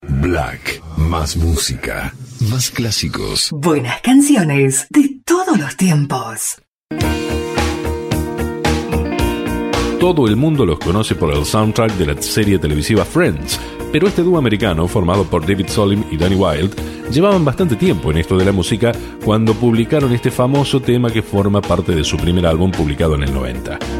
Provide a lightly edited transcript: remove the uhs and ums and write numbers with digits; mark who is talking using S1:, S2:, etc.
S1: Black, más música, más clásicos.
S2: Buenas canciones de todos los tiempos.
S3: Todo el mundo los conoce por el soundtrack de la serie televisiva Friends, pero este dúo americano, formado por David Solim y Danny Wilde, llevaban bastante tiempo en esto de la música cuando publicaron este famoso tema que forma parte de su primer álbum publicado en el 90.